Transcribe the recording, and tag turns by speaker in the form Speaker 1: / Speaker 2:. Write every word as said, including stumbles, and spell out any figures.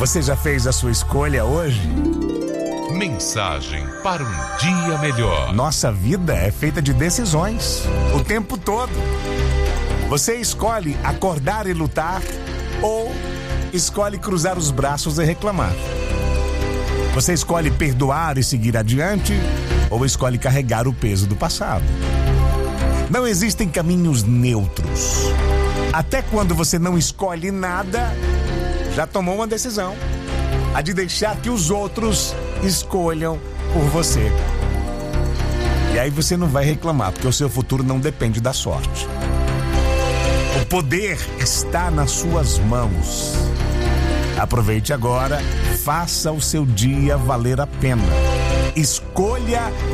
Speaker 1: Você já fez a sua escolha hoje?
Speaker 2: Mensagem para um dia melhor.
Speaker 1: Nossa vida é feita de decisões o tempo todo. Você escolhe acordar e lutar ou escolhe cruzar os braços e reclamar. Você escolhe perdoar e seguir adiante ou escolhe carregar o peso do passado. Não existem caminhos neutros. Até quando você não escolhe nada, já tomou uma decisão. A de deixar que os outros escolham por você. E aí você não vai reclamar, porque o seu futuro não depende da sorte. O poder está nas suas mãos. Aproveite agora, faça o seu dia valer a pena. Escolha